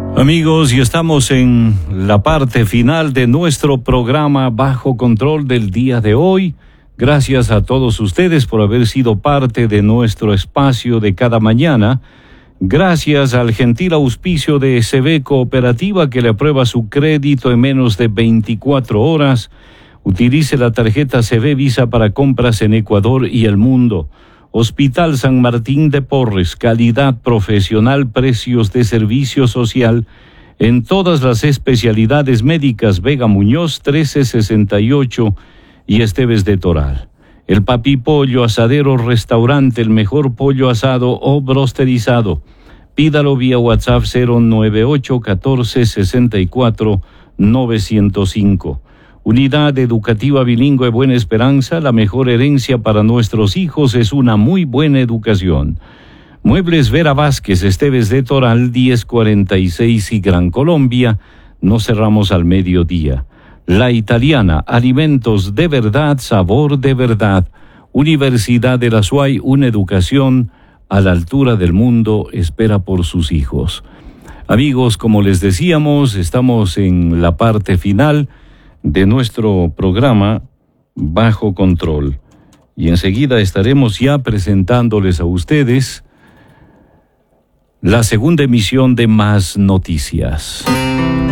Amigos, y estamos en la parte final de nuestro programa Bajo Control del día de hoy. Gracias a todos ustedes por haber sido parte de nuestro espacio de cada mañana. Gracias al gentil auspicio de CB Cooperativa, que le aprueba su crédito en menos de 24 horas. Utilice la tarjeta CB Visa para compras en Ecuador y el mundo. Hospital San Martín de Porres, calidad profesional, precios de servicio social en todas las especialidades médicas. Vega Muñoz 1368 y Esteves de Toral. El Papi Pollo Asadero Restaurante, el mejor pollo asado o brosterizado. Pídalo vía WhatsApp 098 14 64 905. Unidad Educativa Bilingüe Buena Esperanza, la mejor herencia para nuestros hijos es una muy buena educación. Muebles Vera Vázquez, Esteves de Toral, 1046 y Gran Colombia. No cerramos al mediodía. La Italiana, alimentos de verdad, sabor de verdad. Universidad de la SUAY, una educación a la altura del mundo, espera por sus hijos. Amigos, como les decíamos, estamos en la parte final de nuestro programa Bajo Control, y enseguida estaremos ya presentándoles a ustedes la segunda emisión de Más Noticias.